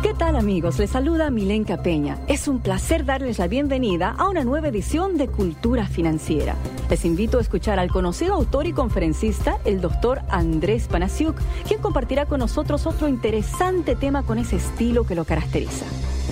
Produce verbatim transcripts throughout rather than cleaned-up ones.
¿Qué tal, amigos? Les saluda Milenka Peña. Es un placer darles la bienvenida a una nueva edición de Cultura Financiera. Les invito a escuchar al conocido autor y conferencista, el doctor Andrés Panasiuk, quien compartirá con nosotros otro interesante tema con ese estilo que lo caracteriza.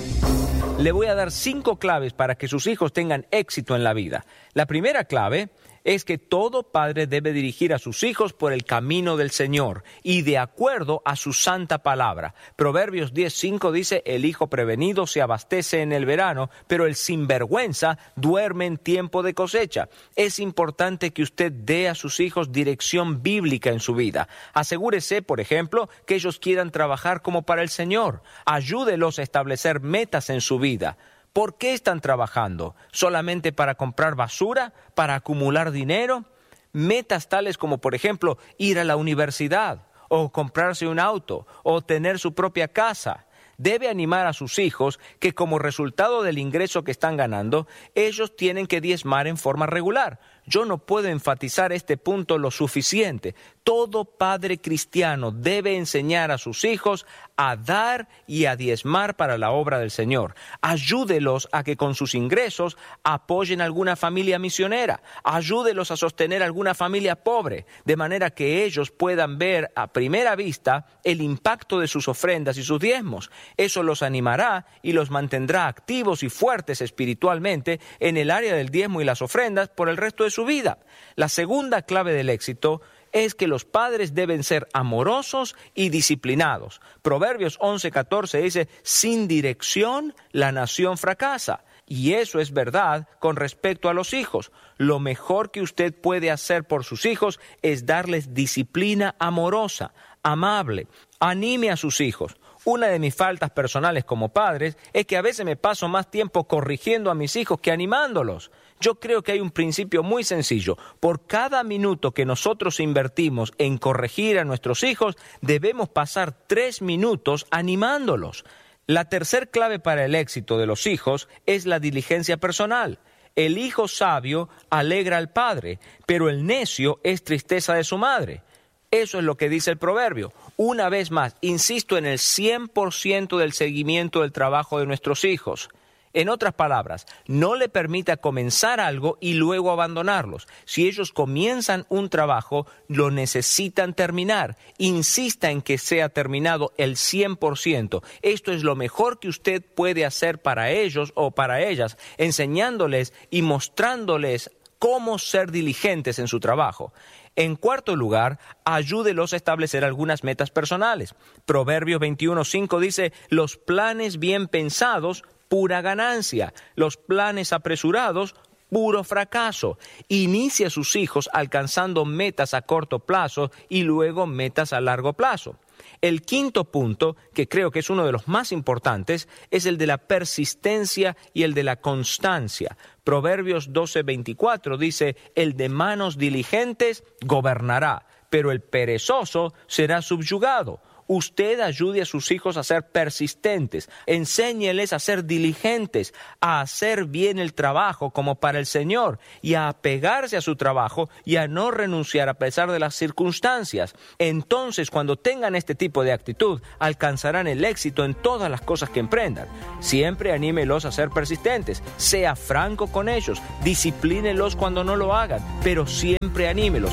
Le voy a dar cinco claves para que sus hijos tengan éxito en la vida. La primera clave es que todo padre debe dirigir a sus hijos por el camino del Señor y de acuerdo a su santa palabra. Proverbios diez cinco dice, el hijo prevenido se abastece en el verano, pero el sinvergüenza duerme en tiempo de cosecha. Es importante que usted dé a sus hijos dirección bíblica en su vida. Asegúrese, por ejemplo, que ellos quieran trabajar como para el Señor. Ayúdelos a establecer metas en su vida. ¿Por qué están trabajando? ¿Solamente para comprar basura? ¿Para acumular dinero? Metas tales como, por ejemplo, ir a la universidad, o comprarse un auto, o tener su propia casa. Debe animar a sus hijos que como resultado del ingreso que están ganando, ellos tienen que diezmar en forma regular. Yo no puedo enfatizar este punto lo suficiente. Todo padre cristiano debe enseñar a sus hijos a dar y a diezmar para la obra del Señor. Ayúdelos a que con sus ingresos apoyen a alguna familia misionera. Ayúdelos a sostener a alguna familia pobre, de manera que ellos puedan ver a primera vista el impacto de sus ofrendas y sus diezmos. Eso los animará y los mantendrá activos y fuertes espiritualmente en el área del diezmo y las ofrendas por el resto de su vida. La segunda clave del éxito es que los padres deben ser amorosos y disciplinados. Proverbios once catorce dice, sin dirección la nación fracasa. Y eso es verdad con respecto a los hijos. Lo mejor que usted puede hacer por sus hijos es darles disciplina amorosa, amable. Anime a sus hijos. Una de mis faltas personales como padres es que a veces me paso más tiempo corrigiendo a mis hijos que animándolos. Yo creo que hay un principio muy sencillo. Por cada minuto que nosotros invertimos en corregir a nuestros hijos, debemos pasar tres minutos animándolos. La tercer clave para el éxito de los hijos es la diligencia personal. El hijo sabio alegra al padre, pero el necio es tristeza de su madre. Eso es lo que dice el proverbio. Una vez más, insisto en el cien por ciento del seguimiento del trabajo de nuestros hijos. En otras palabras, no le permita comenzar algo y luego abandonarlos. Si ellos comienzan un trabajo, lo necesitan terminar. Insista en que sea terminado el cien por ciento. Esto es lo mejor que usted puede hacer para ellos o para ellas, enseñándoles y mostrándoles cómo ser diligentes en su trabajo. En cuarto lugar, ayúdelos a establecer algunas metas personales. Proverbios veintiuno cinco dice, los planes bien pensados, pura ganancia. Los planes apresurados, puro fracaso. Inicie a sus hijos alcanzando metas a corto plazo y luego metas a largo plazo. El quinto punto, que creo que es uno de los más importantes, es el de la persistencia y el de la constancia. Proverbios doce veinticuatro dice, el de manos diligentes gobernará, pero el perezoso será subyugado. Usted ayude a sus hijos a ser persistentes, enséñeles a ser diligentes, a hacer bien el trabajo como para el Señor y a apegarse a su trabajo y a no renunciar a pesar de las circunstancias. Entonces, cuando tengan este tipo de actitud, alcanzarán el éxito en todas las cosas que emprendan. Siempre anímelos a ser persistentes, sea franco con ellos, disciplínelos cuando no lo hagan, pero siempre anímelos.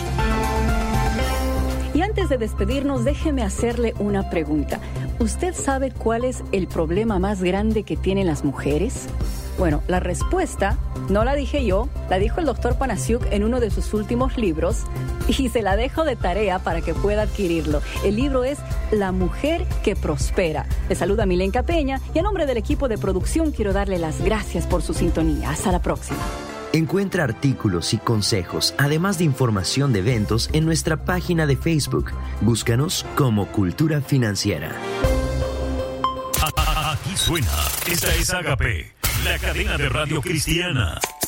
Y antes de despedirnos, déjeme hacerle una pregunta. ¿Usted sabe cuál es el problema más grande que tienen las mujeres? Bueno, la respuesta no la dije yo, la dijo el doctor Panasiuk en uno de sus últimos libros y se la dejo de tarea para que pueda adquirirlo. El libro es La mujer que prospera. Le saluda Milenka Peña y a nombre del equipo de producción quiero darle las gracias por su sintonía. Hasta la próxima. Encuentra artículos y consejos, además de información de eventos en nuestra página de Facebook. Búscanos como Cultura Financiera. Aquí suena. Esta es Agape, la cadena de radio cristiana.